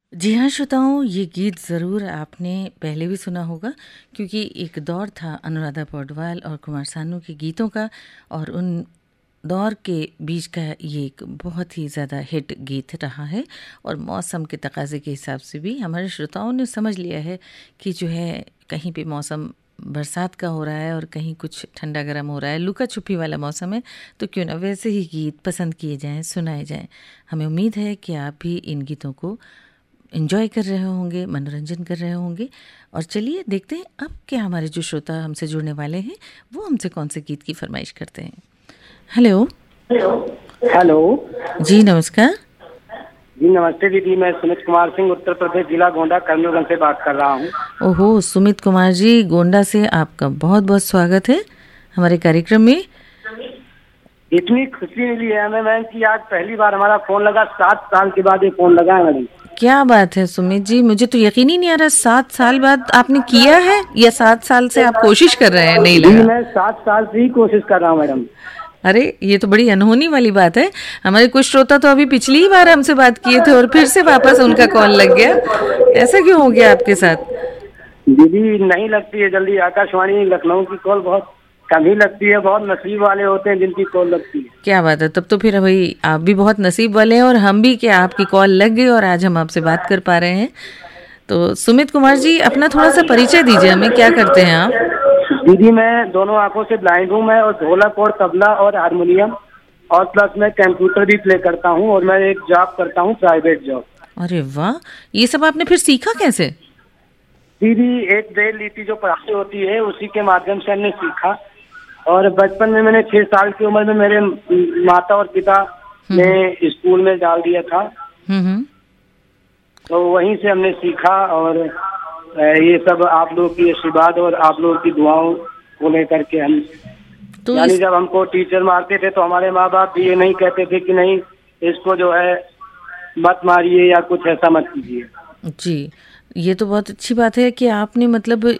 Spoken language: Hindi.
जी हाँ श्रोताओं, ये गीत ज़रूर आपने पहले भी सुना होगा क्योंकि एक दौर था अनुराधा पौडवाल और कुमार सानू के गीतों का और उन दौर के बीच का ये एक बहुत ही ज़्यादा हिट गीत रहा है। और मौसम के तकाज़े के हिसाब से भी हमारे श्रोताओं ने समझ लिया है कि जो है कहीं पे मौसम बरसात का हो रहा है और कहीं कुछ ठंडा गर्म हो रहा है, लुका छुपी वाला मौसम है, तो क्यों ना वैसे ही गीत पसंद किए जाएं, सुनाए जाएं। हमें उम्मीद है कि आप भी इन गीतों को एंजॉय कर रहे होंगे, मनोरंजन कर रहे होंगे। और चलिए देखते हैं अब क्या हमारे जो श्रोता हमसे जुड़ने वाले हैं वो हमसे कौन से गीत की फरमाइश करते हैं। हेलो। हेलो जी नमस्कार। जी नमस्ते दीदी, मैं सुमित कुमार सिंह उत्तर प्रदेश जिला गोंडा कर्नूलगंज से बात कर रहा हूँ। ओहो सुमित कुमार जी, गोंडा से आपका बहुत बहुत स्वागत है हमारे कार्यक्रम में। इतनी खुशी मिली है हमें मैम कि आज पहली बार हमारा फोन लगा, 7 साल के बाद ये फोन लगा है मैडम। क्या बात है सुमित जी, मुझे तो यकीन ही नहीं आ रहा 7 साल बाद आपने किया है या 7 साल से आप कोशिश कर रहे हैं, नहीं लगा? मैं 7 साल से ही कोशिश कर रहा हूँ मैडम। अरे ये तो बड़ी अनहोनी वाली बात है। हमारे कुछ श्रोता तो अभी पिछली ही बार हमसे बात किए थे और फिर से वापस उनका कॉल लग गया। ऐसा क्यों हो गया आपके साथ? दीदी नहीं लगती है जल्दी, आकाशवाणी लखनऊ की कॉल बहुत कम ही लगती है। बहुत नसीब वाले होते हैं जिनकी कॉल लगती है। क्या बात है, तब तो फिर भाई आप भी बहुत नसीब वाले हैं और हम भी, क्या आपकी कॉल लग गई और आज हम आपसे बात कर पा रहे हैं। तो सुमित कुमार जी अपना थोड़ा सा परिचय दीजिए हमें, क्या करते हैं आप? दीदी मैं दोनों आंखों से ब्लाइंड हूँ। मैं और ढोलक और तबला और हारमोनियम और प्लस मैं कंप्यूटर भी प्ले करता हूँ और मैं एक जॉब करता हूँ, प्राइवेट जॉब। अरे वाह, ये सब आपने फिर सीखा कैसे? दीदी एक ब्रेल लिपि जो पढ़ाई होती है उसी के माध्यम से हमने सीखा। और बचपन में मैंने 6 साल की उम्र में मेरे माता और पिता ने स्कूल में डाल दिया था, तो वहीं से हमने सीखा। और ये सब आप लोगों की आशीर्वाद और आप लोगों की दुआओं को लेकर के हम तो यानी जब हमको टीचर मारते थे तो हमारे माँ बाप भी ये नहीं कहते थे कि नहीं इसको जो है मत मारिए या कुछ ऐसा मत कीजिए। जी, ये तो बहुत अच्छी बात है कि आपने मतलब